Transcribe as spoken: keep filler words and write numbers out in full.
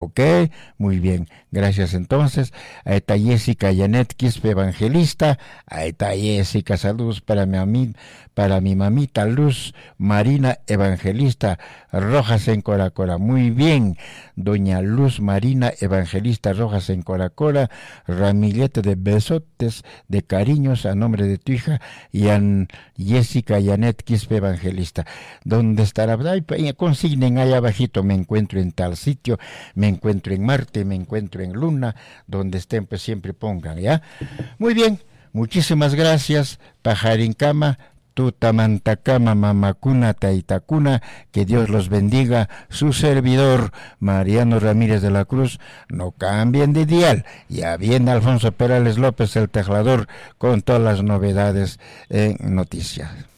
Ok, muy bien, gracias entonces. Ahí está Jessica Janet Quispe Evangelista, ahí está Jessica, saludos para mi, ami, para mi mamita Luz Marina Evangelista Rojas en Coracora. Muy bien, doña Luz Marina Evangelista Rojas en Coracora, ramillete de besotes, de cariños a nombre de tu hija, y a Jessica Janet Quispe Evangelista. ¿Dónde estará? Ay, consignen ahí abajito, me encuentro en tal sitio, me encuentro en Marte, me encuentro en Luna, donde estén, pues siempre pongan, ¿ya? Muy bien, muchísimas gracias, Pajarincama, Tutamantacama, Mamacuna, Taitacuna, que Dios los bendiga, su servidor, Mariano Ramírez de la Cruz. No cambien de dial, ya viene Alfonso Perales López, el teclador, con todas las novedades en noticias.